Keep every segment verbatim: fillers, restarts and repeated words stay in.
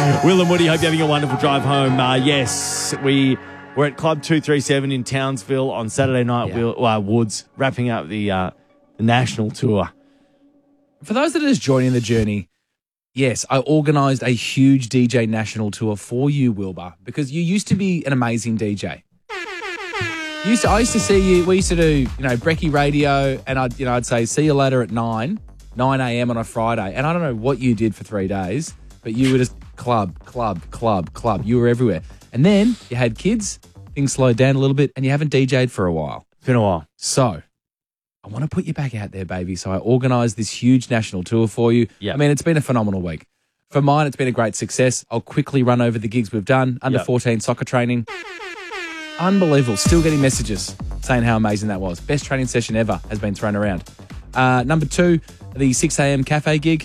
Will and Woody, hope you're having a wonderful drive home. Uh, yes, we were at Club two thirty-seven in Townsville on Saturday night. Yeah. Will, uh, Woods, wrapping up the, uh, the national tour. For those that are just joining the journey, yes, I organised a huge D J national tour for you, Wilbur, because you used to be an amazing D J. You used to, I used to see you, we used to do, you know, Brekkie Radio, and I'd, you know, I'd say, see you later at nine, nine a.m. on a Friday. And I don't know what you did for three days, but you were just club, club, club, club. You were everywhere. And then you had kids, things slowed down a little bit, and you haven't D J'd for a while. It's been a while. So I want to put you back out there, baby. So I organised this huge national tour for you. Yep. I mean, it's been a phenomenal week. For mine, it's been a great success. I'll quickly run over the gigs we've done. Under Yep. fourteen soccer training. Unbelievable. Still getting messages saying how amazing that was. Best training session ever has been thrown around. Uh, number two, the six a.m. cafe gig.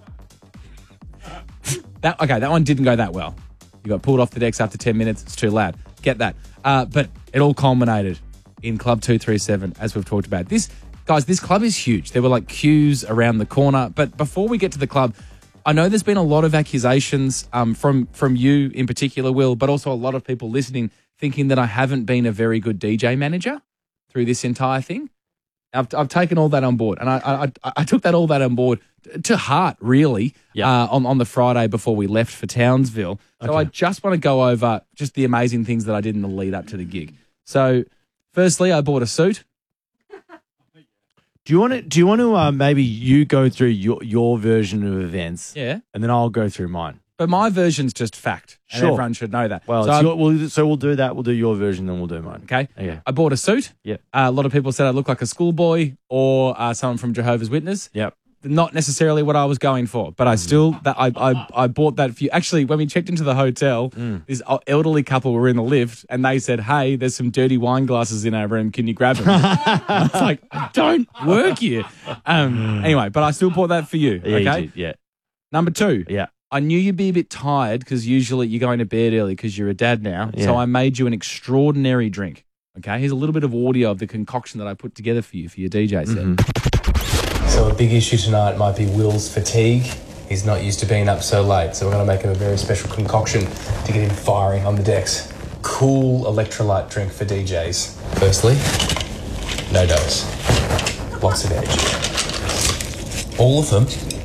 That Okay, that one didn't go that well. You got pulled off the decks after ten minutes. It's too loud. Get that. Uh, but it all culminated in Club two thirty-seven, as we've talked about. This, guys, this club is huge. There were like queues around the corner. But before we get to the club, I know there's been a lot of accusations um, from, from you in particular, Will, but also a lot of people listening thinking that I haven't been a very good D J manager through this entire thing. I've, I've taken all that on board, and I, I, I took that all that on board to heart, really, Yep. uh, on, on the Friday before we left for Townsville. So Okay. I just want to go over just the amazing things that I did in the lead up to the gig. So firstly, I bought a suit. Do you want to, do you want to uh, maybe you go through your, your version of events? Yeah. And then I'll go through mine. But my version's just fact, and Sure. everyone should know that. Well, so, it's I- your, we'll, so we'll do that. We'll do your version, then we'll do mine. okay. Okay. I bought a suit. Yep. Uh, a lot of people said I look like a schoolboy or uh, someone from Jehovah's Witness. Yep. Not necessarily what I was going for, but I still that I, I I bought that for you. Actually, when we checked into the hotel, this elderly couple were in the lift, and they said, "Hey, there's some dirty wine glasses in our room. Can you grab them?" I was like, "I don't work here." Um, anyway, but I still bought that for you. Yeah, okay. you did. Yeah. Number two. Yeah. I knew you'd be a bit tired because usually you're going to bed early because you're a dad now. Yeah. So I made you an extraordinary drink. Okay, here's a little bit of audio of the concoction that I put together for you for your D J set. Mm-hmm. So a big issue tonight might be Will's fatigue. He's not used to being up so late, so we're going to make him a very special concoction to get him firing on the decks. Cool electrolyte drink for D Js. Firstly, no dose. Lots of energy. All of them.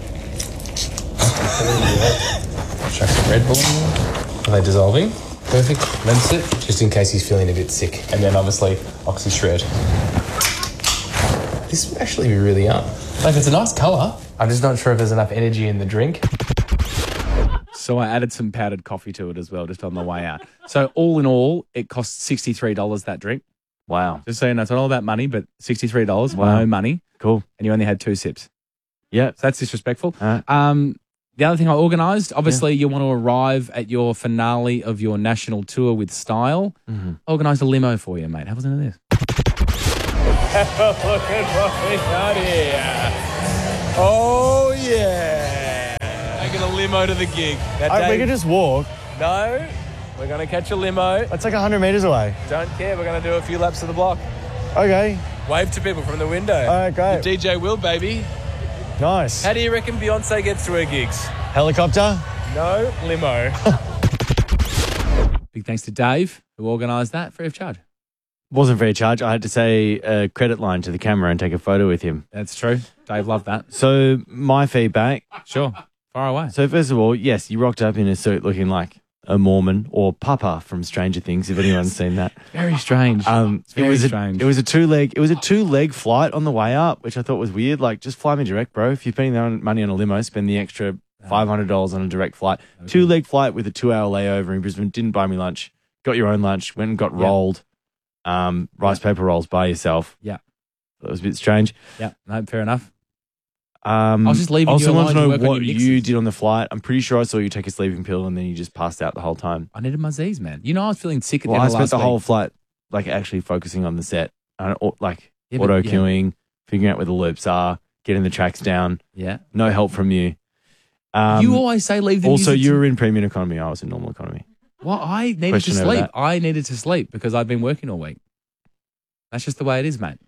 Chuck some Red Bull in there. Are they dissolving? Perfect. Rinse it, just in case he's feeling a bit sick. And then obviously, Oxy Shred. This would actually be really yum. Like, it's a nice colour. I'm just not sure if there's enough energy in the drink. So I added some powdered coffee to it as well, just on the way out. So all in all, it cost sixty-three dollars, that drink. Wow. Just so you know, it's not all about money, but sixty-three dollars, Wow. no money, Cool. and you only had two sips. Yeah. So that's disrespectful. Uh, Um, the other thing I organised, obviously you want to arrive at your finale of your national tour with style. Mm-hmm. Organised a limo for you, mate. Have a listen to this. Look at what we got here. Oh, yeah. Taking a limo to the gig. That I, day, we could just walk. no, we're going to catch a limo. That's like one hundred metres away. Don't care. We're going to do a few laps of the block. Okay, Wave to people from the window. all right, great. D J Will, baby. Nice. How do you reckon Beyonce gets to her gigs? Helicopter? No, limo. Big thanks to Dave, who organised that free of charge. Wasn't free of charge. I had to say a credit line to the camera and take a photo with him. That's true. Dave loved that. So my feedback. Sure. Far away. So first of all, yes, you rocked up in a suit looking like a Mormon or Papa from Stranger Things, if anyone's seen that. Very strange. Um, very it was a, strange. It was a two leg. It was a two leg flight on the way up, which I thought was weird. Like, just fly me direct, bro. If you're spending that money on a limo, spend the extra five hundred dollars on a direct flight. Okay. Two leg flight with a two hour layover in Brisbane. Didn't buy me lunch. Got your own lunch. Went and got Yeah. rolled. Um, rice paper rolls by yourself. Yeah. That was a bit strange. Yeah, no, fair enough. Um, I was just leaving I also you want to alone to know work on what your you mixes. did on the flight. I'm pretty sure I saw you take a sleeping pill and then you just passed out the whole time. I needed my Z's, man. You know, I was feeling sick at Well, the I end of spent last the whole week. flight like actually focusing on the set, and au- like Yeah, but- auto yeah. queuing, figuring out where the loops are, getting the tracks down. Yeah. No help from you. Um, you always say leave the also, music you to- were in premium economy. I was in normal economy. Well, I needed Question to over sleep. that. I needed to sleep because I've been working all week. That's just the way it is, mate.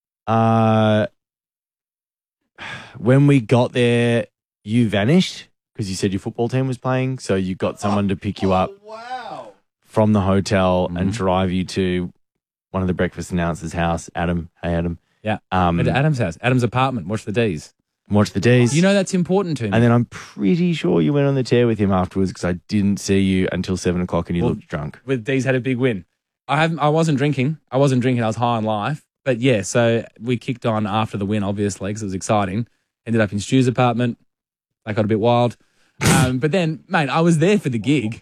Uh, when we got there, you vanished. because you said your football team was playing. So you got someone to pick you up from the hotel and drive you to one of the breakfast announcers' house. Adam, hey Adam. Yeah. Um, At Adam's house, Adam's apartment. Watch the D's. Watch the D's. You know that's important to me. And then I'm pretty sure you went on the tear with him afterwards because I didn't see you until seven o'clock and you Well, looked drunk. With D's had a big win. I haven't. I wasn't drinking. I wasn't drinking. I was high on life. But yeah, so we kicked on after the win, obviously, because it was exciting. Ended up in Stu's apartment. That got a bit wild. Um, but then, mate, I was there for the gig.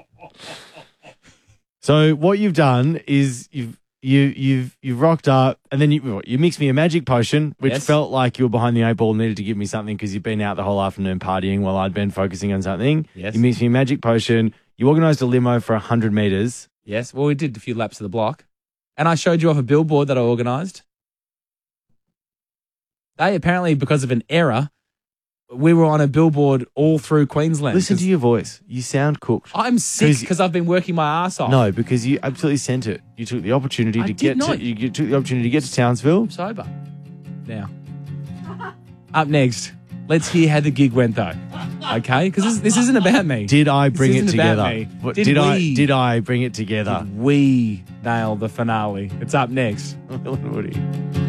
So what you've done is you've you you've you've rocked up and then you you mixed me a magic potion, which Yes. felt like you were behind the eight ball and needed to give me something because you've been out the whole afternoon partying while I'd been focusing on something. Yes. You mixed me a magic potion. You organised a limo for a hundred meters. Yes. Well, we did a few laps of the block. And I showed you off a billboard that I organised. They apparently, because of an error, we were on a billboard all through Queensland. Listen 'Cause to your voice. You sound cooked. I'm sick 'Cause- because I've been working my ass off. No, because you absolutely sent it. You took the opportunity I to did get not. to you you took the opportunity to get to Townsville. I'm sober now. Up next, let's hear how the gig went, though. Okay, because this, this isn't about me. Did I bring This it isn't about together? me. What- Did did I we? did I bring it together? Did we nail the finale? It's up next. Woody.